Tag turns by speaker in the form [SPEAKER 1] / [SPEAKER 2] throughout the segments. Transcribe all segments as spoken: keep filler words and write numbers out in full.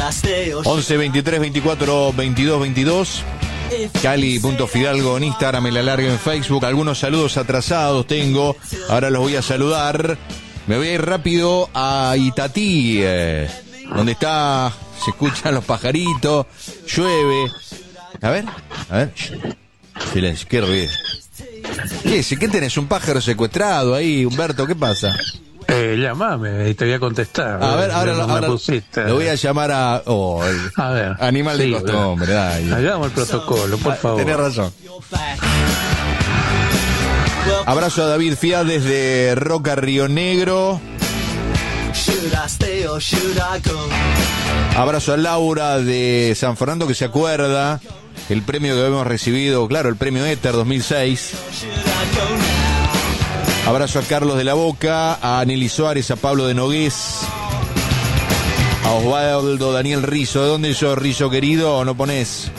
[SPEAKER 1] once veintitrés veinticuatro veintidós veintidós. Cali.Fidalgo en Instagram, me la largo en Facebook. Algunos saludos atrasados tengo, ahora los voy a saludar. Me voy a ir rápido a Itatí, eh, donde está, se escuchan los pajaritos, llueve. A ver, a ver. Silencio, qué ruido. ¿Qué es? ¿Qué tenés? ¿Un pájaro secuestrado ahí, Humberto? ¿Qué pasa?
[SPEAKER 2] Eh, llamame y te voy a contestar.
[SPEAKER 1] A ver, ahora,
[SPEAKER 2] no
[SPEAKER 1] ahora lo voy a llamar a... Oh, el
[SPEAKER 2] a ver,
[SPEAKER 1] animal
[SPEAKER 2] sí,
[SPEAKER 1] de costumbre. Dale.
[SPEAKER 2] Hagamos el protocolo, por favor.
[SPEAKER 1] Tenés razón. Abrazo a David Fiat desde Roca, Río Negro. Abrazo a Laura de San Fernando, que se acuerda el premio que habíamos recibido, claro, el premio Éter dos mil seis. Abrazo a Carlos de la Boca, a Nelly Suárez, a Pablo de Nogués, a Osvaldo Daniel Rizo. ¿De dónde sos, Rizo querido? ¿No ponés?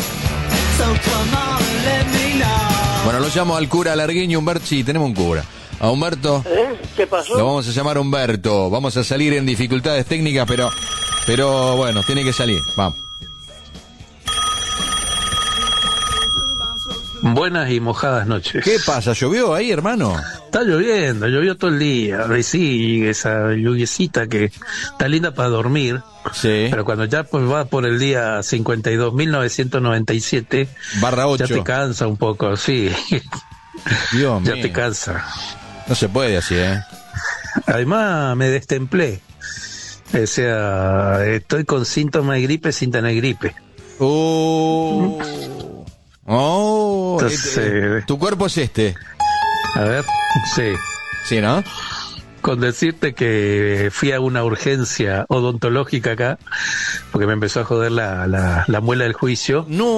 [SPEAKER 1] Bueno, lo llamo al cura Largueño, Humberto. Sí, tenemos un cura. A Humberto.
[SPEAKER 3] ¿Eh? ¿Qué pasó?
[SPEAKER 1] Lo vamos a llamar a Humberto. Vamos a salir en dificultades técnicas, pero, pero bueno, tiene que salir. Vamos.
[SPEAKER 2] Buenas y mojadas noches.
[SPEAKER 1] ¿Qué pasa? ¿Llovió ahí, hermano?
[SPEAKER 2] Está lloviendo, llovió todo el día. Sí, esa lluviecita que está linda para dormir.
[SPEAKER 1] Sí.
[SPEAKER 2] Pero cuando ya pues va por el día cincuenta y dos mil novecientos noventa y siete,
[SPEAKER 1] barra ocho.
[SPEAKER 2] Ya te cansa un poco, sí.
[SPEAKER 1] Dios
[SPEAKER 2] ya
[SPEAKER 1] mío.
[SPEAKER 2] te cansa.
[SPEAKER 1] No se puede así, ¿eh?
[SPEAKER 2] Además, me destemplé. O sea, estoy con síntomas de gripe sin tener gripe.
[SPEAKER 1] Oh. Oh.
[SPEAKER 2] Entonces,
[SPEAKER 1] eh, tu cuerpo es este.
[SPEAKER 2] A ver, sí.
[SPEAKER 1] Sí, ¿no?
[SPEAKER 2] Con decirte que fui a una urgencia odontológica acá, porque me empezó a joder la, la, la muela del juicio.
[SPEAKER 1] No.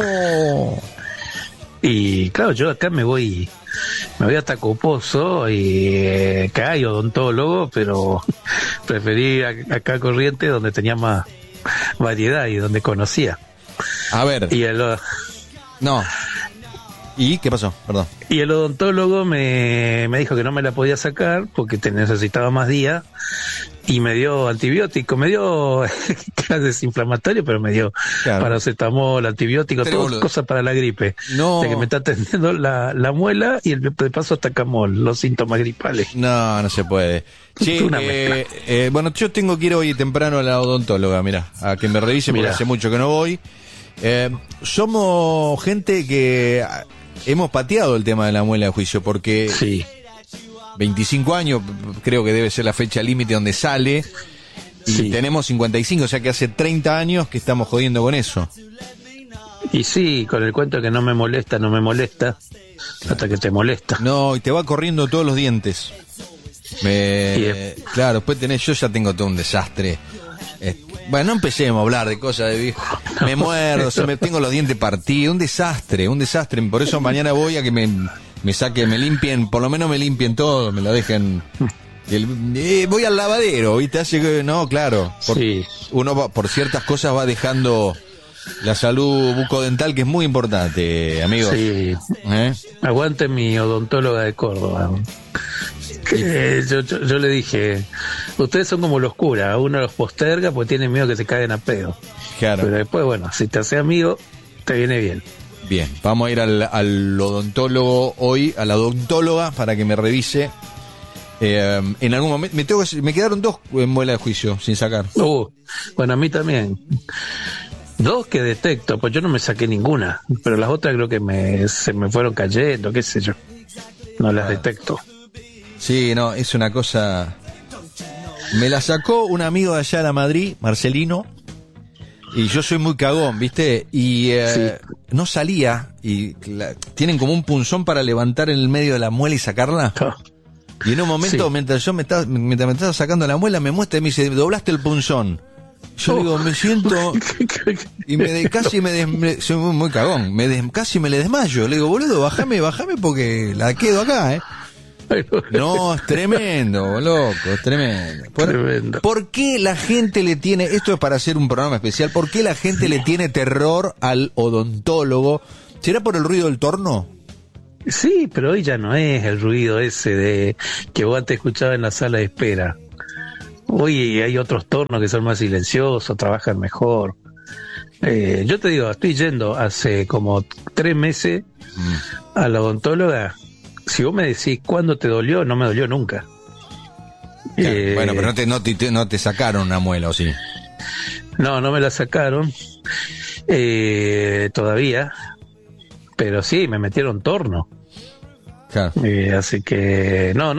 [SPEAKER 2] Y claro, yo acá me voy, me voy hasta Coposo y eh, acá hay odontólogo, pero preferí a- acá a Corrientes, donde tenía más variedad y donde conocía.
[SPEAKER 1] A ver.
[SPEAKER 2] Y el,
[SPEAKER 1] No. ¿Y qué pasó? Perdón.
[SPEAKER 2] y el odontólogo me, me dijo que no me la podía sacar porque te necesitaba más días y me dio antibiótico, me dio desinflamatorio, pero me dio
[SPEAKER 1] Claro.
[SPEAKER 2] paracetamol, antibiótico,
[SPEAKER 1] Pero,
[SPEAKER 2] todas
[SPEAKER 1] boludo.
[SPEAKER 2] cosas para la gripe.
[SPEAKER 1] No.
[SPEAKER 2] De que me está atendiendo la, la muela y el, de paso Tacamol, los síntomas gripales.
[SPEAKER 1] No, no se puede. Sí,
[SPEAKER 2] Una
[SPEAKER 1] eh, eh, bueno, yo tengo que ir hoy temprano a la odontóloga, mira, a que me revise porque
[SPEAKER 2] Mirá.
[SPEAKER 1] hace mucho que no voy. Eh, somos gente que ah, hemos pateado el tema de la muela de juicio porque
[SPEAKER 2] Sí.
[SPEAKER 1] veinticinco años creo que debe ser la fecha límite donde sale y
[SPEAKER 2] Sí.
[SPEAKER 1] tenemos cincuenta y cinco, o sea que hace treinta años que estamos jodiendo con eso.
[SPEAKER 2] Y sí, con el cuento que no me molesta, no me molesta, hasta que te molesta.
[SPEAKER 1] No, y te va corriendo todos los dientes. Me,
[SPEAKER 2] Y es-
[SPEAKER 1] claro, después tenés, yo ya tengo todo un desastre. Eh, bueno, no empecemos a hablar de cosas de viejo. Me muerdo, se me tengo los dientes partidos, un desastre, un desastre. Por eso mañana voy a que me, me saquen, me limpien, por lo menos me limpien todo, me lo dejen. El- eh, voy al lavadero, ¿viste? Hace que, no, claro. Por,
[SPEAKER 2] Sí.
[SPEAKER 1] Uno va- por ciertas cosas va dejando la salud bucodental, que es muy importante, amigos.
[SPEAKER 2] Sí.
[SPEAKER 1] ¿Eh?
[SPEAKER 2] Aguante mi odontóloga de Córdoba. Que, yo, yo, yo le dije, ustedes son como los curas, uno los posterga porque tiene miedo que se caigan a pedo.
[SPEAKER 1] Claro.
[SPEAKER 2] Pero después, bueno, si te hace amigo, te viene bien.
[SPEAKER 1] Bien, vamos a ir al, al odontólogo hoy, a la odontóloga, para que me revise. Eh, en algún momento, me, tengo que- me quedaron dos en muela de juicio sin sacar.
[SPEAKER 2] Uh, bueno, a mí también. Dos que detecto, pues yo no me saqué ninguna, pero las otras creo que me, se me fueron cayendo, qué sé yo. No las detecto.
[SPEAKER 1] Sí, no, es una cosa... Me la sacó un amigo de allá de la Madrid, Marcelino, y yo soy muy cagón, ¿viste? Y eh, no salía, y la- tienen como un punzón para levantar en el medio de la muela y sacarla. Y en un momento,
[SPEAKER 2] Sí.
[SPEAKER 1] mientras yo me estaba, mientras me estaba sacando la muela, me muestra y me dice, doblaste el punzón. Yo digo, me siento... Y me de, casi me, des, me- soy muy, muy cagón, me des, casi me le desmayo. Le digo, boludo, bájame, bájame porque la quedo acá, ¿eh? No, es tremendo, loco, es tremendo. ¿Por,
[SPEAKER 2] Tremendo.
[SPEAKER 1] ¿Por qué la gente le tiene, esto es para hacer un programa especial, por qué la gente le tiene terror al odontólogo? ¿Será por el ruido del torno?
[SPEAKER 2] Sí, pero hoy ya no es el ruido ese de que vos antes escuchabas en la sala de espera. Hoy hay otros tornos que son más silenciosos, trabajan mejor. Eh, yo te digo, estoy yendo hace como tres meses mm. a la odontóloga. Si vos me decís cuándo te dolió, no me dolió nunca.
[SPEAKER 1] Claro, eh, bueno, pero no te, no, te, no te sacaron una muela, ¿o sí?
[SPEAKER 2] No, no me la sacaron eh, todavía, pero sí, me metieron torno.
[SPEAKER 1] Claro.
[SPEAKER 2] Eh, así que no, no.